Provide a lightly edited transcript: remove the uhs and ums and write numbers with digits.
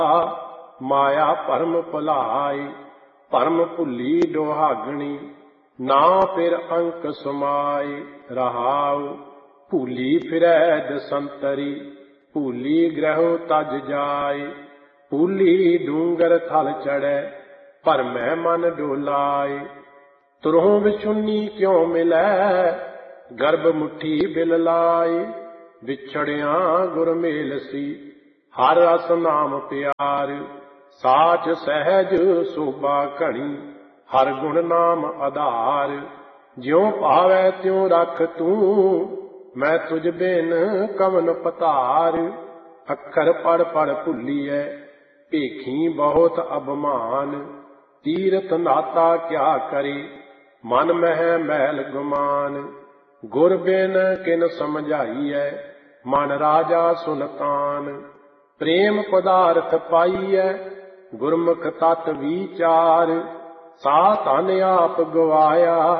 ਮਾਇਆ ਭਰਮ ਭੁਲਾਈ। ਭਰਮ ਭੁੱਲੀ ਦੁਹਾਗਣੀ, ਨਾ ਫਿਰ ਅੰਕ ਸਮਾਈ। ਰਹਾਉ ਭੂਲੀ ਫਿਰੈ ਦਸੰਤਰੀ, ਭੂਲੀ ਗ੍ਰਹਿ ਤਜ ਜਾਏ। ਭੂਲੀ ਡੂੰਗਰ ਥਲ ਚੜ੍ਹੈ, ਭਰਮੈ ਮਨ ਡੋਲਾਏ। ਤੁਰਹੁ ਵਿਛੁੰਨੀ ਕਿਉ ਮਿਲੈ, ਗਰਭ ਮੁੱਠੀ ਬਿਲ ਲਾਏ। ਵਿਛੜਿਆ ਗੁਰ ਮੇਲਸੀ, ਹਰ ਰਸ ਨਾਮ ਪਿਆਰ। ਸਾਚ ਸਹਿਜ ਸੋਭਾ ਘਣੀ, ਹਰ ਗੁਣ ਨਾਮ ਆਧਾਰ। ਜਿਉ ਭਾਵੈ ਤਿਉ ਰਖ ਤੂੰ, ਮੈਂ ਤੁਝ ਬਿਨ ਕਵਨ ਪਤਾਰ। ਅੱਖਰ ਪੜ ਪੜ ਭੁੱਲੀਐ, ਭੇਖੀ ਬਹੁਤ ਅਭਮਾਨ। ਤੀਰਥ ਨਾਤਾ ਕਿਆ ਕਰੇ, ਮਨ ਮਹਿ ਮੈਲ ਗੁਮਾਨ। ਗੁਰ ਬਿਨ ਕਿਨ ਸਮਝਾਈਐ, ਮਨ ਰਾਜਾ ਸੁਲਤਾਨ। ਪ੍ਰੇਮ ਪਦਾਰਥ ਪਾਈਐ, ਗੁਰਮੁਖ ਤਤ ਵਿਚਾਰ। ਸਾ ਧਨ ਆਪ ਗਵਾਇਆ,